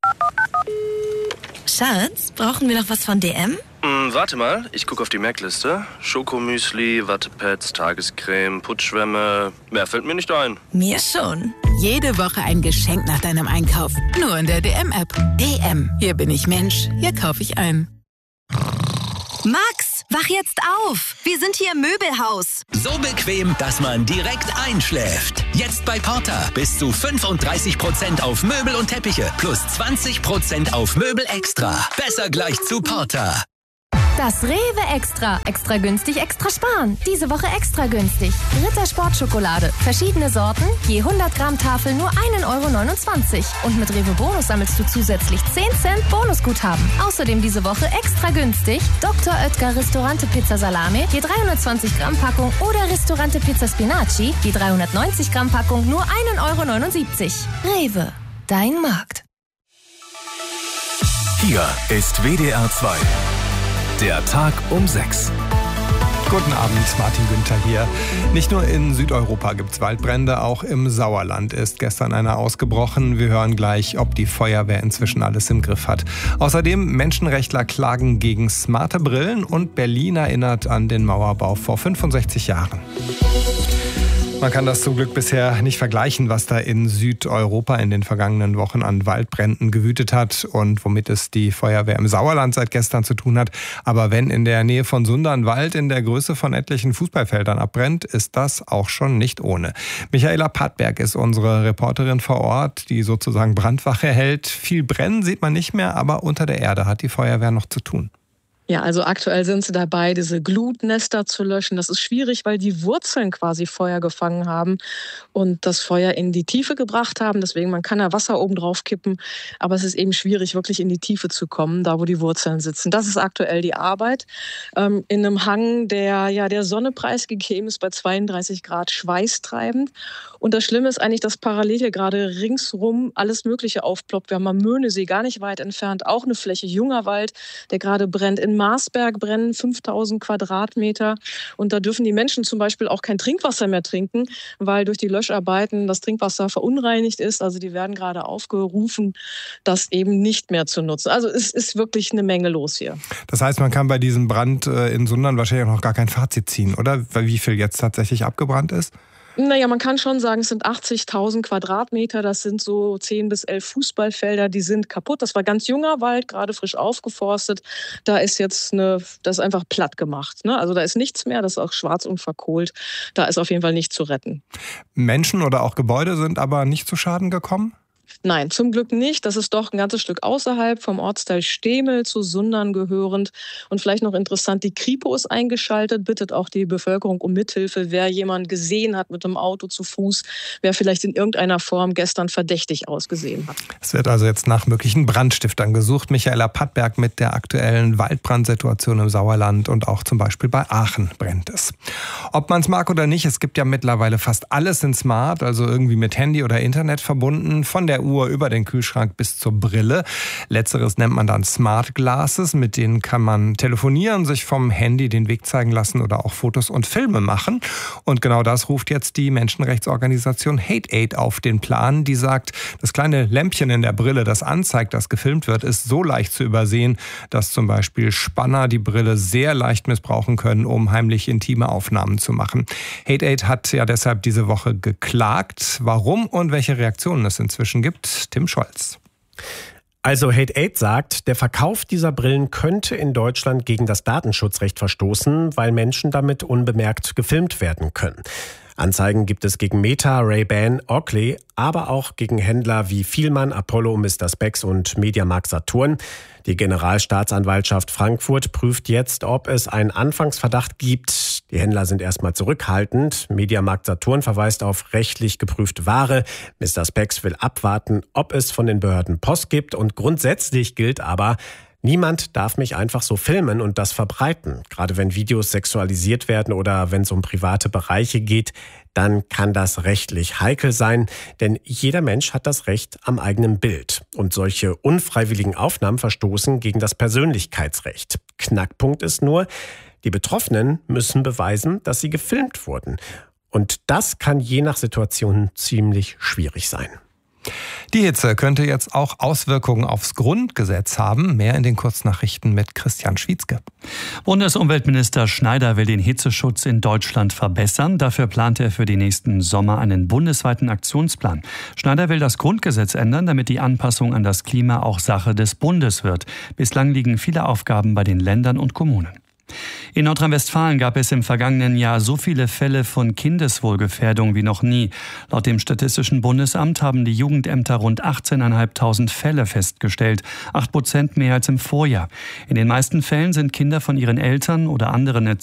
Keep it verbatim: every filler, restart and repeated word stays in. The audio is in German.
Schatz, brauchen wir noch was von D M? Mm, warte mal, ich gucke auf die Merkliste. Schokomüsli, Wattepads, Tagescreme, Putzschwämme. Mehr fällt mir nicht ein. Mir schon. Jede Woche ein Geschenk nach deinem Einkauf. Nur in der D M-App. D M. Hier bin ich Mensch. Hier kaufe ich ein. Max, wach jetzt auf. Wir sind hier im Möbelhaus. So bequem, dass man direkt einschläft. Jetzt bei Porter. Bis zu fünfunddreißig Prozent auf Möbel und Teppiche. Plus zwanzig Prozent auf Möbel extra. Besser gleich zu Porter. Das Rewe Extra. Extra günstig, extra sparen. Diese Woche extra günstig. Ritter Sportschokolade. Verschiedene Sorten. Je hundert Gramm Tafel nur ein Euro neunundzwanzig. Und mit Rewe Bonus sammelst du zusätzlich zehn Cent Bonusguthaben. Außerdem diese Woche extra günstig. Doktor Oetker Ristorante Pizza Salame. Je dreihundertzwanzig Gramm Packung. Oder Ristorante Pizza Spinaci. Je dreihundertneunzig Gramm Packung nur ein Euro neunundsiebzig. Rewe. Dein Markt. Hier ist W D R zwei. Der Tag um sechs. Guten Abend, Martin Günther hier. Nicht nur in Südeuropa gibt es Waldbrände, auch im Sauerland ist gestern einer ausgebrochen. Wir hören gleich, ob die Feuerwehr inzwischen alles im Griff hat. Außerdem Menschenrechtler klagen gegen smarte Brillen und Berlin erinnert an den Mauerbau vor fünfundsechzig Jahren. Man kann das zum Glück bisher nicht vergleichen, was da in Südeuropa in den vergangenen Wochen an Waldbränden gewütet hat und womit es die Feuerwehr im Sauerland seit gestern zu tun hat. Aber wenn in der Nähe von Sundern Wald in der Größe von etlichen Fußballfeldern abbrennt, ist das auch schon nicht ohne. Michaela Pattberg ist unsere Reporterin vor Ort, die sozusagen Brandwache hält. Viel brennen sieht man nicht mehr, aber unter der Erde hat die Feuerwehr noch zu tun. Ja, also aktuell sind sie dabei, diese Glutnester zu löschen. Das ist schwierig, weil die Wurzeln quasi Feuer gefangen haben und das Feuer in die Tiefe gebracht haben. Deswegen, man kann da Wasser oben drauf kippen, aber es ist eben schwierig, wirklich in die Tiefe zu kommen, da wo die Wurzeln sitzen. Das ist aktuell die Arbeit. Ähm, in einem Hang, der ja der Sonne preisgegeben ist, bei zweiunddreißig Grad schweißtreibend. Und das Schlimme ist eigentlich, dass parallel hier gerade ringsrum alles Mögliche aufploppt. Wir haben am Möhnesee gar nicht weit entfernt auch eine Fläche junger Wald, der gerade brennt. In Marsberg brennen fünftausend Quadratmeter und da dürfen die Menschen zum Beispiel auch kein Trinkwasser mehr trinken, weil durch die Löscharbeiten das Trinkwasser verunreinigt ist. Also die werden gerade aufgerufen, das eben nicht mehr zu nutzen. Also es ist wirklich eine Menge los hier. Das heißt, man kann bei diesem Brand in Sundern wahrscheinlich noch gar kein Fazit ziehen, oder? Wie viel jetzt tatsächlich abgebrannt ist? Naja, man kann schon sagen, es sind achtzigtausend Quadratmeter, das sind so zehn bis elf Fußballfelder, die sind kaputt. Das war ganz junger Wald, gerade frisch aufgeforstet. Da ist jetzt eine, das ist einfach platt gemacht. Ne? Also da ist nichts mehr, das ist auch schwarz und verkohlt. Da ist auf jeden Fall nicht zu retten. Menschen oder auch Gebäude sind aber nicht zu Schaden gekommen? Nein, zum Glück nicht. Das ist doch ein ganzes Stück außerhalb vom Ortsteil Stemel zu Sundern gehörend. Und vielleicht noch interessant, die Kripo ist eingeschaltet, bittet auch die Bevölkerung um Mithilfe, wer jemanden gesehen hat mit dem Auto zu Fuß, wer vielleicht in irgendeiner Form gestern verdächtig ausgesehen hat. Es wird also jetzt nach möglichen Brandstiftern gesucht. Michaela Pattberg mit der aktuellen Waldbrandsituation im Sauerland und auch zum Beispiel bei Aachen brennt es. Ob man es mag oder nicht, es gibt ja mittlerweile fast alles in Smart, also irgendwie mit Handy oder Internet verbunden, von der Uhr über den Kühlschrank bis zur Brille. Letzteres nennt man dann Smart Glasses. Mit denen kann man telefonieren, sich vom Handy den Weg zeigen lassen oder auch Fotos und Filme machen. Und genau das ruft jetzt die Menschenrechtsorganisation Hate Aid auf den Plan. Die sagt, das kleine Lämpchen in der Brille, das anzeigt, dass gefilmt wird, ist so leicht zu übersehen, dass zum Beispiel Spanner die Brille sehr leicht missbrauchen können, um heimlich intime Aufnahmen zu machen. Hate Aid hat ja deshalb diese Woche geklagt. Warum und welche Reaktionen es inzwischen gibt, Tim Scholz. Also Hate Aid sagt, der Verkauf dieser Brillen könnte in Deutschland gegen das Datenschutzrecht verstoßen, weil Menschen damit unbemerkt gefilmt werden können. Anzeigen gibt es gegen Meta, Ray-Ban, Oakley, aber auch gegen Händler wie Vielmann, Apollo, Mister Spex und Mediamarkt Saturn. Die Generalstaatsanwaltschaft Frankfurt prüft jetzt, ob es einen Anfangsverdacht gibt. Die Händler sind erstmal zurückhaltend. Mediamarkt Saturn verweist auf rechtlich geprüfte Ware. Mister Spex will abwarten, ob es von den Behörden Post gibt. Und grundsätzlich gilt aber, niemand darf mich einfach so filmen und das verbreiten. Gerade wenn Videos sexualisiert werden oder wenn es um private Bereiche geht, dann kann das rechtlich heikel sein. Denn jeder Mensch hat das Recht am eigenen Bild. Und solche unfreiwilligen Aufnahmen verstoßen gegen das Persönlichkeitsrecht. Knackpunkt ist nur, die Betroffenen müssen beweisen, dass sie gefilmt wurden. Und das kann je nach Situation ziemlich schwierig sein. Die Hitze könnte jetzt auch Auswirkungen aufs Grundgesetz haben. Mehr in den Kurznachrichten mit Christian Schwietzke. Bundesumweltminister Schneider will den Hitzeschutz in Deutschland verbessern. Dafür plant er für die nächsten Sommer einen bundesweiten Aktionsplan. Schneider will das Grundgesetz ändern, damit die Anpassung an das Klima auch Sache des Bundes wird. Bislang liegen viele Aufgaben bei den Ländern und Kommunen. In Nordrhein-Westfalen gab es im vergangenen Jahr so viele Fälle von Kindeswohlgefährdung wie noch nie. Laut dem Statistischen Bundesamt haben die Jugendämter rund achtzehntausendfünfhundert Fälle festgestellt, acht Prozent mehr als im Vorjahr. In den meisten Fällen sind Kinder von ihren Eltern oder anderen